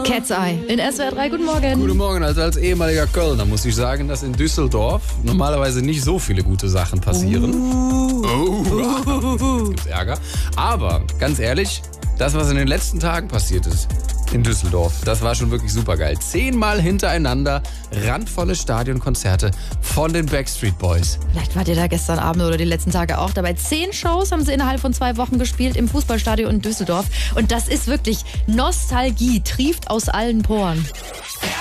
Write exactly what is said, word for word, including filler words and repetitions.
Cat's Eye in S W R drei. Guten Morgen. Guten Morgen. Also als ehemaliger Kölner muss ich sagen, dass in Düsseldorf normalerweise nicht so viele gute Sachen passieren. Uh. Oh, jetzt gibt's Ärger. Aber ganz ehrlich, das, was in den letzten Tagen passiert ist in Düsseldorf, das war schon wirklich super geil. Zehnmal hintereinander randvolle Stadionkonzerte von den Backstreet Boys. Vielleicht wart ihr da gestern Abend oder die letzten Tage auch dabei. Zehn Shows haben sie innerhalb von zwei Wochen gespielt im Fußballstadion in Düsseldorf. Und das ist wirklich Nostalgie, trieft aus allen Poren.